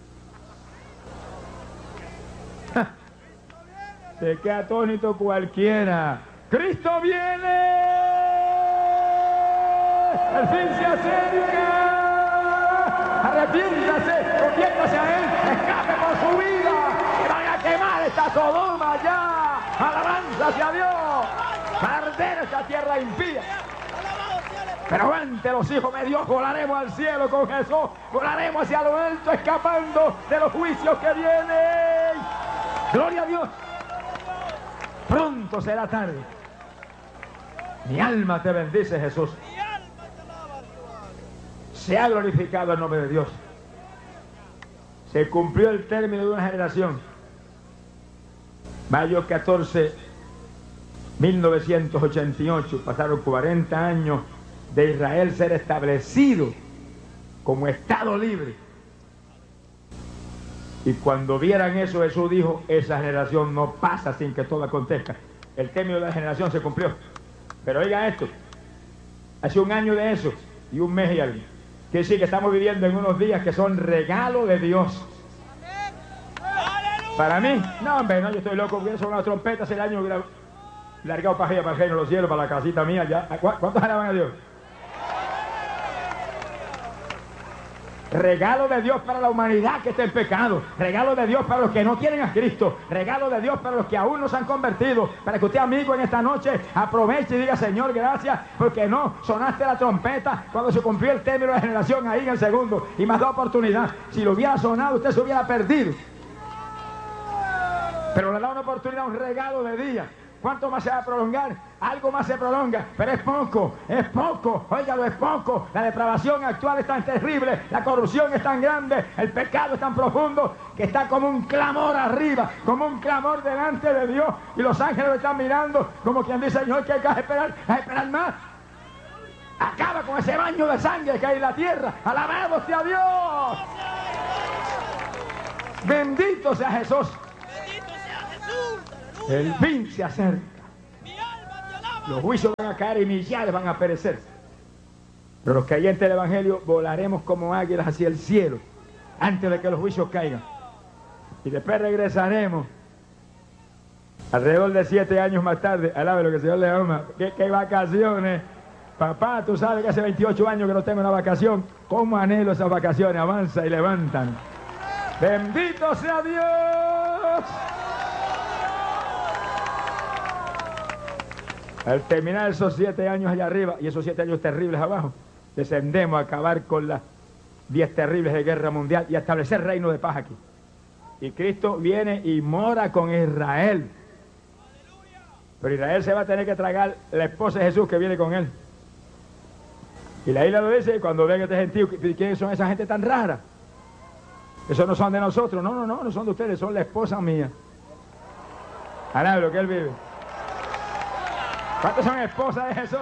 Se queda atónito cualquiera. ¡Cristo viene! ¡El fin se acerca! ¡Arrepiéntase! ¡Conviértase a Él! ¡Escape por su vida! ¡Que van a quemar esta Sodoma ya! ¡Alabanza hacia Dios! ¡Para arder esta tierra impía! Pero ante los hijos de Dios volaremos al cielo con Jesús, volaremos hacia lo alto, escapando de los juicios que vienen. ¡Gloria a Dios! Pronto será tarde. Mi alma te bendice, Jesús. Se ha glorificado el nombre de Dios. Se cumplió el término de una generación. Mayo 14, 1988, pasaron 40 años de Israel ser establecido como Estado libre. Y cuando vieran eso, Jesús dijo, esa generación no pasa sin que todo acontezca. El término de la generación se cumplió. Pero oigan esto, hace un año de eso y un mes y algo. Quiere decir que estamos viviendo en unos días que son regalo de Dios. Para mí, no hombre, no, yo estoy loco, hubiera sonado trompetas el año, hubiera largado para allá, para el reino de los cielos, para la casita mía, ya. ¿Cuántos alaban a Dios? Regalo de Dios para la humanidad que está en pecado. Regalo de Dios para los que no tienen a Cristo. Regalo de Dios para los que aún no se han convertido. Para que usted, amigo, en esta noche aproveche y diga, Señor, gracias, porque no sonaste la trompeta cuando se cumplió el término de la generación ahí en el segundo. Y me has dado oportunidad. Si lo hubiera sonado, usted se hubiera perdido. Pero le da una oportunidad, un regalo de día. ¿Cuánto más se va a prolongar? Algo más se prolonga, pero es poco, óigalo, es poco. La depravación actual es tan terrible, la corrupción es tan grande, el pecado es tan profundo, que está como un clamor arriba, como un clamor delante de Dios, y los ángeles lo están mirando, como quien dice, Señor, que hay que esperar más. Acaba con ese baño de sangre que hay en la tierra. ¡Alabado sea Dios! ¡Bendito sea Jesús! Bendito sea Jesús. El Aleluya. fin se acerca. Mi alma te alaba. Los juicios van a caer y millares van a perecer. Pero los creyentes del Evangelio volaremos como águilas hacia el cielo antes de que los juicios caigan. Y después regresaremos alrededor de 7 años más tarde. Alabe lo que el Señor le ama. ¿Qué vacaciones? Papá, tú sabes que hace 28 años que no tengo una vacación. ¿Cómo anhelo esas vacaciones? Avanza y levantan. ¡Bendito sea Dios! Al terminar esos 7 años allá arriba y esos 7 años terribles abajo, descendemos a acabar con las 10 terribles de guerra mundial y a establecer reino de paz aquí. Y Cristo viene y mora con Israel. Pero Israel se va a tener que tragar la esposa de Jesús que viene con él. Y la isla lo dice, cuando ven este gentío, ¿quiénes son esa gente tan rara? Esos no son de nosotros. No son de ustedes, son la esposa mía. Ahora lo que él vive. ¿Cuántos son esposas de Jesús?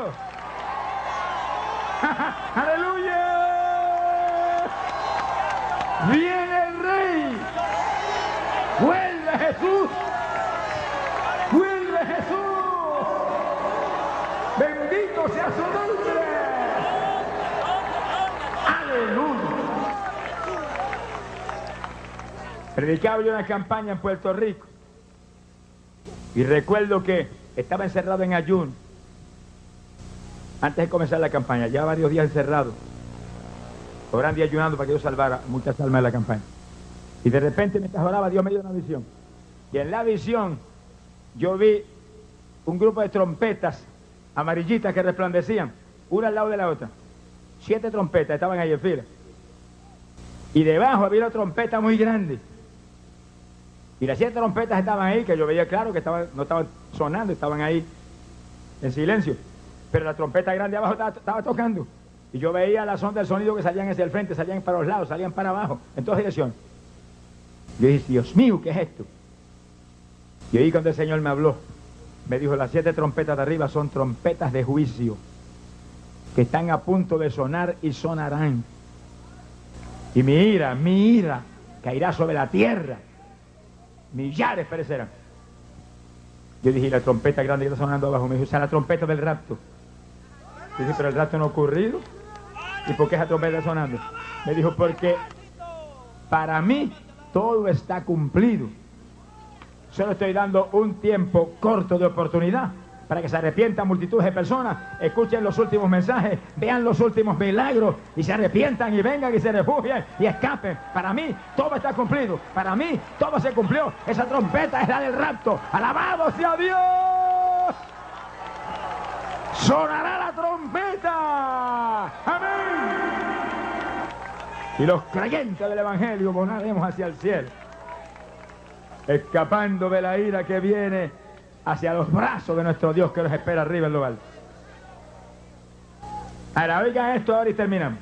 ¡Aleluya! ¡Viene el Rey! ¡Vuelve Jesús! ¡Vuelve Jesús! ¡Bendito sea su nombre! ¡Aleluya! Predicaba yo una campaña en Puerto Rico y recuerdo que estaba encerrado en ayuno antes de comenzar la campaña, ya varios días encerrado, orando y ayunando para que Dios salvara muchas almas de la campaña. Y de repente mientras oraba Dios me dio una visión, y en la visión yo vi un grupo de trompetas amarillitas que resplandecían una al lado de la otra. 7 trompetas estaban ahí en fila, y debajo había una trompeta muy grande. Y las 7 trompetas estaban ahí, que yo veía claro que no estaban sonando, estaban ahí en silencio. Pero la trompeta grande abajo estaba tocando. Y yo veía la sonda del sonido que salían hacia el frente, salían para los lados, salían para abajo, en todas direcciones. Yo dije, Dios mío, ¿qué es esto? Y ahí cuando el Señor me habló, me dijo, las 7 trompetas de arriba son trompetas de juicio, que están a punto de sonar y sonarán. Y mi ira, caerá sobre la tierra. Millares perecerán. Yo dije, la trompeta grande que está sonando abajo, me dijo, esa es la trompeta del rapto. Yo dije, pero el rapto no ha ocurrido. ¿Y por qué esa trompeta está sonando? Me dijo, porque para mí todo está cumplido. Solo estoy dando un tiempo corto de oportunidad para que se arrepientan multitudes de personas, escuchen los últimos mensajes, vean los últimos milagros y se arrepientan y vengan y se refugien y escapen. Para mí todo está cumplido, para mí todo se cumplió. Esa trompeta es la del rapto. ¡Alabado sea Dios! ¡Sonará la trompeta! ¡Amén! Y los creyentes del Evangelio volaremos hacia el cielo, escapando de la ira que viene hacia los brazos de nuestro Dios que nos espera arriba en lo alto. Ahora, oigan esto ahora y terminamos.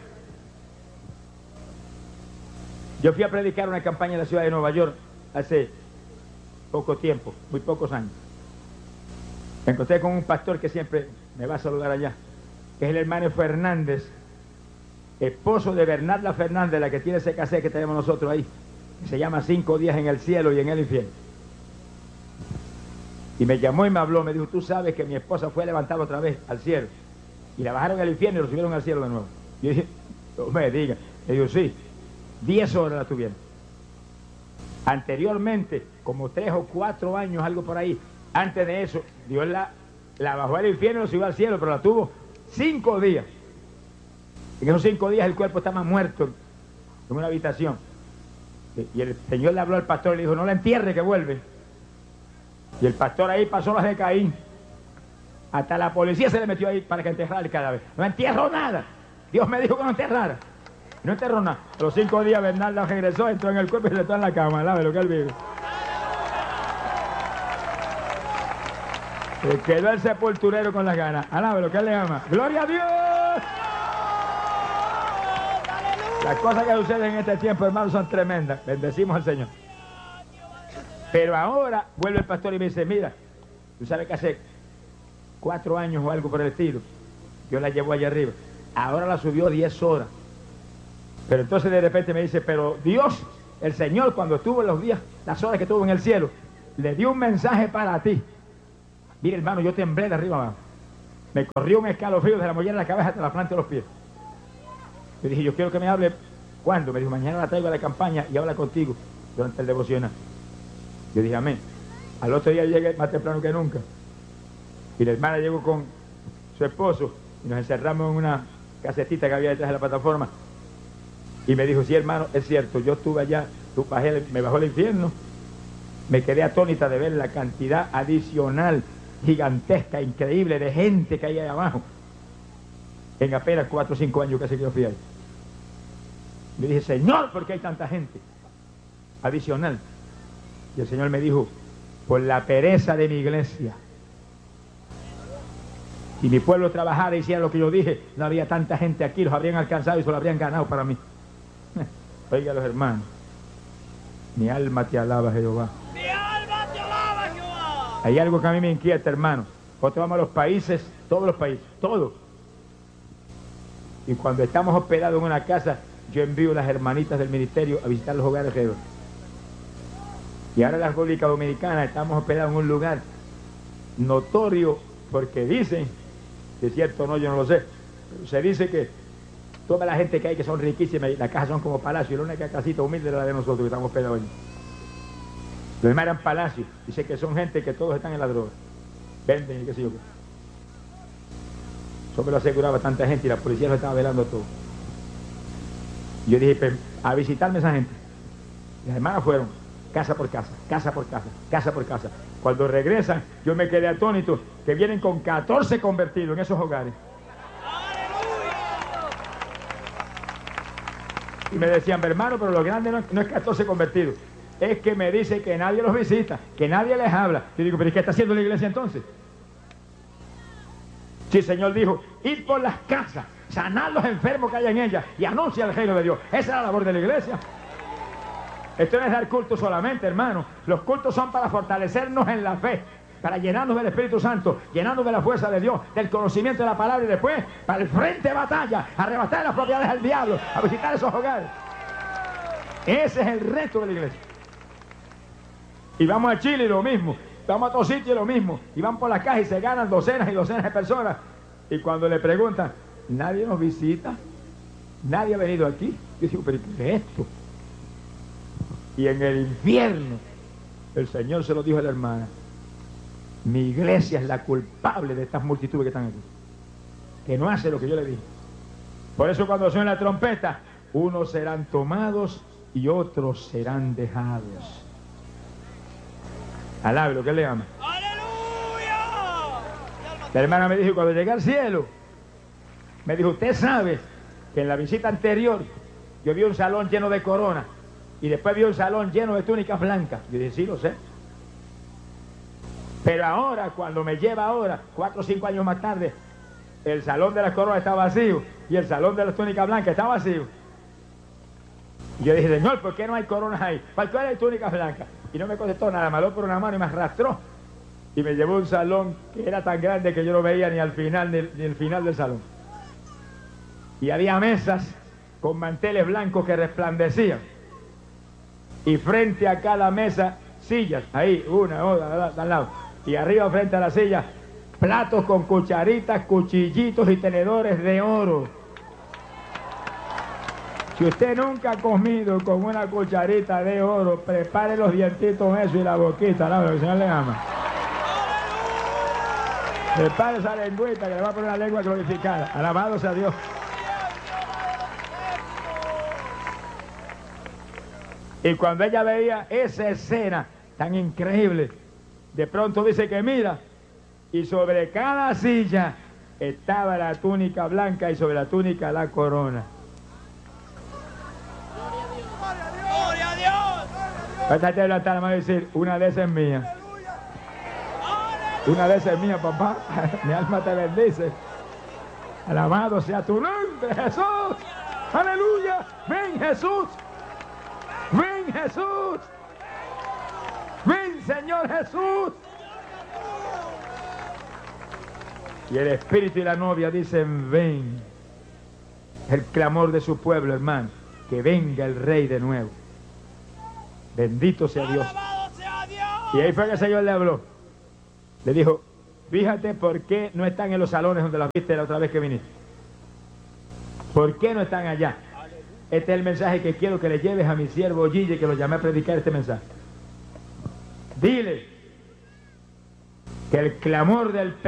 Yo fui a predicar una campaña en la ciudad de Nueva York hace poco tiempo, muy pocos años. Me encontré con un pastor que siempre me va a saludar allá, que es el hermano Fernández, esposo de Bernarda Fernández, la que tiene ese cassette que tenemos nosotros ahí, que se llama 5 días en el cielo y en el infierno. Y me llamó y me habló, me dijo, tú sabes que mi esposa fue levantada otra vez al cielo. Y la bajaron al infierno y lo subieron al cielo de nuevo. Y yo dije, no me diga. Le digo, sí, 10 horas la tuvieron. Anteriormente, como 3 o 4 años, algo por ahí, antes de eso, Dios la bajó al infierno y la subió al cielo, pero la tuvo 5 días. En esos 5 días el cuerpo estaba muerto en una habitación. Y el Señor le habló al pastor y le dijo, no la entierre, que vuelve. Y el pastor ahí pasó las de Caín. Hasta la policía se le metió ahí para que enterrara el cadáver. No entierró nada. Dios me dijo que no enterrara. No enterró nada. A los 5 días Bernardo regresó, entró en el cuerpo y se está en la cama. ¿Sabe lo que él vive? Se quedó el sepulturero con las ganas. Alábelo, que él le ama. ¡Gloria a Dios! Las cosas que suceden en este tiempo, hermanos, son tremendas. Bendecimos al Señor. Pero ahora vuelve el pastor y me dice, mira, tú sabes que hace 4 años o algo por el estilo, yo la llevo allá arriba. Ahora la subió 10 horas. Pero entonces de repente me dice, pero Dios, el Señor, cuando estuvo en los días, las horas que estuvo en el cielo, le dio un mensaje para ti. Mira, hermano, yo temblé de arriba abajo. Me corrió un escalofrío desde la mollera de la cabeza hasta la planta de los pies. Yo dije, yo quiero que me hable. ¿Cuándo? Me dijo, mañana la traigo a la campaña y habla contigo durante el devocional. Yo dije, amén. Al otro día llegué más temprano que nunca. Y la hermana llegó con su esposo y nos encerramos en una casetita que había detrás de la plataforma. Y me dijo, sí, hermano, es cierto, yo estuve allá, me bajó el infierno. Me quedé atónita de ver la cantidad adicional, gigantesca, increíble de gente que hay ahí abajo. En apenas 4 o 5 años casi que yo fui ahí. Le dije, Señor, ¿por qué hay tanta gente adicional? Y el Señor me dijo, por la pereza de mi iglesia. Si mi pueblo trabajara y hiciera lo que yo dije, no habría tanta gente aquí, los habrían alcanzado y se lo habrían ganado para mí. Oiga, los hermanos, mi alma te alaba, Jehová. Mi alma te alaba, Jehová. Hay algo que a mí me inquieta, hermano. Nosotros vamos a los países, todos los países, todos. Y cuando estamos hospedados en una casa, yo envío a las hermanitas del ministerio a visitar los hogares de Jehová. Y ahora en la República Dominicana estamos hospedados en un lugar notorio, porque dicen, si es cierto o no, yo no lo sé, pero se dice que toda la gente que hay que son riquísimas y las casas son como palacios, y la única casita humilde es la de nosotros que estamos hospedados allí. Los demás eran palacios, dice que son gente que todos están en la droga, venden y qué sé yo qué. Eso me lo aseguraba tanta gente y la policía lo estaba velando todo. Y yo dije, pues, a visitarme esa gente. Las hermanas fueron casa por casa, casa por casa, casa por casa. Cuando regresan, yo me quedé atónito que vienen con 14 convertidos en esos hogares. Y me decían, hermano, pero lo grande no es 14 convertidos, es que me dice que nadie los visita, que nadie les habla. Yo digo, pero ¿y qué está haciendo la iglesia entonces? Si el Señor dijo, id por las casas, sanad los enfermos que hay en ellas y anuncia el reino de Dios. Esa es la labor de la iglesia. Esto no es dar culto solamente, hermano. Los cultos son para fortalecernos en la fe, para llenarnos del Espíritu Santo, llenarnos de la fuerza de Dios, del conocimiento de la palabra, y después para el frente de batalla, arrebatar las propiedades del diablo, a visitar esos hogares. Ese es el resto de la iglesia. Y vamos a Chile y lo mismo, vamos a otro sitio y lo mismo, y van por las calles y se ganan docenas y docenas de personas. Y cuando le preguntan, nadie nos visita, nadie ha venido aquí. Yo digo, pero ¿qué es esto? Y en el infierno, el Señor se lo dijo a la hermana, mi iglesia es la culpable de estas multitudes que están aquí, que no hace lo que yo le dije. Por eso cuando suena la trompeta, unos serán tomados y otros serán dejados. Alabe lo que él le ama. ¡Aleluya! La hermana me dijo, cuando llegué al cielo, me dijo, usted sabe que en la visita anterior yo vi un salón lleno de coronas y después vi un salón lleno de túnicas blancas. Yo dije, sí, lo sé. Pero ahora, cuando me lleva ahora, 4 o 5 años más tarde, el salón de las coronas está vacío y el salón de las túnicas blancas está vacío. Y yo dije, Señor, ¿por qué no hay coronas ahí? ¿Para qué hay túnicas blancas? Y no me contestó nada, me habló por una mano y me arrastró. Y me llevó a un salón que era tan grande que yo no veía ni al final, ni el final del salón. Y había mesas con manteles blancos que resplandecían. Y frente a cada mesa, sillas, ahí, una, otra, al lado. Y arriba frente a la silla, platos con cucharitas, cuchillitos y tenedores de oro. Si usted nunca ha comido con una cucharita de oro, prepare los dientitos eso y la boquita, ¿no? Que el Señor le ama. Prepare esa lengüita que le va a poner una lengua glorificada. Alabado sea Dios. Y cuando ella veía esa escena tan increíble, de pronto dice que mira, y sobre cada silla estaba la túnica blanca y sobre la túnica la corona. ¡Gloria a Dios! Pásate a levantar la mano y decir, una de esas es mía. ¡Aleluya! Una de esas es mía, papá. Mi alma te bendice. Alabado sea tu nombre, Jesús. Aleluya. Ven, Jesús. Ven, Jesús. Ven, Señor Jesús. Y el espíritu y la novia dicen, ven. El clamor de su pueblo, hermano. Que venga el rey de nuevo. Bendito sea Dios. Alabado sea Dios. Y ahí fue que el Señor le habló. Le dijo, fíjate por qué no están en los salones donde las viste la otra vez que viniste. ¿Por qué no están allá? Este es el mensaje que quiero que le lleves a mi siervo Gille, que lo llamé a predicar este mensaje. Dile que el clamor del